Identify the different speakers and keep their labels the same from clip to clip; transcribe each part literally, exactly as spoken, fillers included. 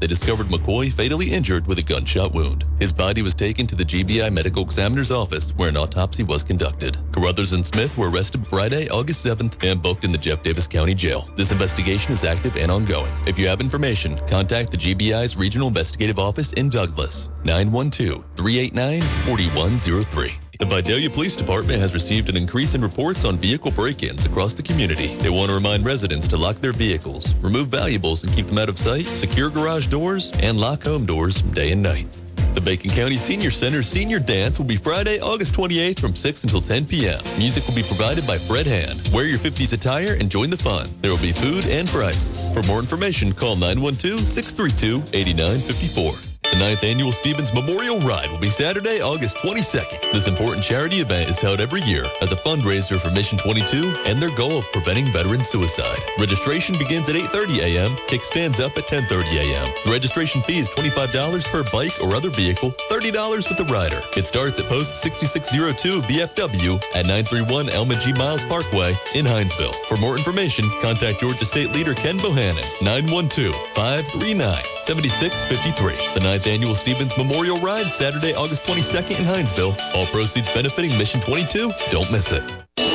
Speaker 1: they discovered McCoy fatally injured with a gunshot wound. His body was taken to the G B I medical examiner's office where an autopsy was conducted. Carruthers and Smith were arrested Friday, August seventh and booked in the Jeff Davis County Jail. This investigation is active and ongoing. If you have information, contact the G B I's Regional Investigative Office in Douglas, nine one two, three eight nine, four one zero three. The Vidalia Police Department has received an increase in reports on vehicle break-ins across the community. They want to remind residents to lock their vehicles, remove valuables and keep them out of sight, secure garage doors, and lock home doors day and night. The Bacon County Senior Center Senior Dance will be Friday, August twenty-eighth from six until ten p.m. Music will be provided by Fred Hand. Wear your fifties attire and join the fun. There will be food and prizes. For more information, call nine one two, six three two, eight nine five four. The ninth Annual Stevens Memorial Ride will be Saturday, August twenty-second. This important charity event is held every year as a fundraiser for Mission twenty-two and their goal of preventing veteran suicide. Registration begins at eight thirty a.m., kickstands up at ten thirty a.m. The registration fee is twenty-five dollars per bike or other vehicle, thirty dollars with the rider. It starts at Post sixty-six oh two B F W at nine thirty-one Elma G. Miles Parkway in Hinesville. For more information, contact Georgia State Leader Ken Bohannon, nine one two, five three nine, seven six five three. The ninth Annual Stevens Memorial Ride, Saturday, August twenty-second in Hinesville. All proceeds benefiting Mission twenty-two. Don't miss it.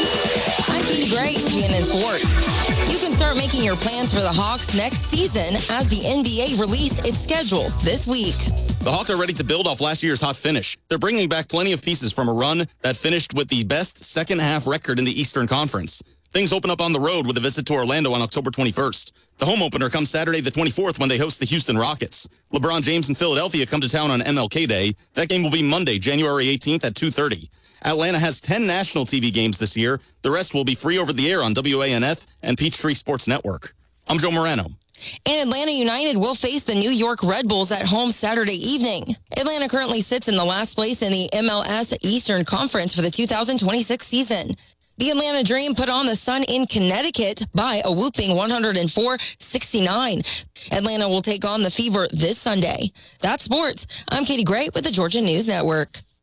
Speaker 2: I'm Katie Gray, C N N Sports. You can start making your plans for the Hawks next season as the N B A release its schedule this week.
Speaker 3: The Hawks are ready to build off last year's hot finish. They're bringing back plenty of pieces from a run that finished with the best second-half record in the Eastern Conference. Things open up on the road with a visit to Orlando on October twenty-first. The home opener comes Saturday the twenty-fourth when they host the Houston Rockets. LeBron James and Philadelphia come to town on M L K Day. That game will be Monday, January eighteenth at two thirty. Atlanta has ten national T V games this year. The rest will be free over the air on W A N F and Peachtree Sports Network. I'm Joe Morano.
Speaker 2: And Atlanta United will face the New York Red Bulls at home Saturday evening. Atlanta currently sits in the last place in the M L S Eastern Conference for the two thousand twenty-six season. The Atlanta Dream put on the Sun in Connecticut by a whooping one oh four sixty-nine. Atlanta will take on the Fever this Sunday. That's sports. I'm Katie Gray with the Georgia News Network.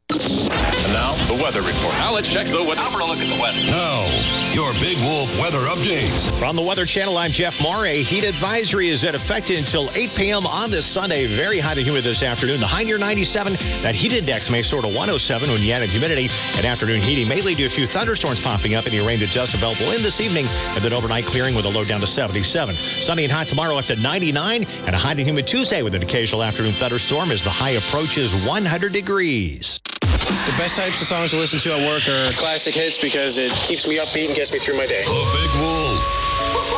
Speaker 4: And now, the weather report. Now let's check the weather. Now for a look at the weather.
Speaker 5: Now, your Big Wolf weather update.
Speaker 6: From the Weather Channel, I'm Jeff Murray. Heat advisory is in effect until eight p.m. on this Sunday. Very hot and humid this afternoon. The high near ninety-seven. That heat index may soar to one oh seven when you add in humidity. And afternoon heating may lead to a few thunderstorms popping up. Any rain to dust available in this evening. And then overnight clearing with a low down to seventy-seven. Sunny and hot tomorrow up to ninety-nine. And a hot and humid Tuesday with an occasional afternoon thunderstorm as the high approaches one hundred degrees.
Speaker 7: The best types of songs to listen to at work are classic hits because it keeps me upbeat and gets me through my day.
Speaker 5: The Big Wolf.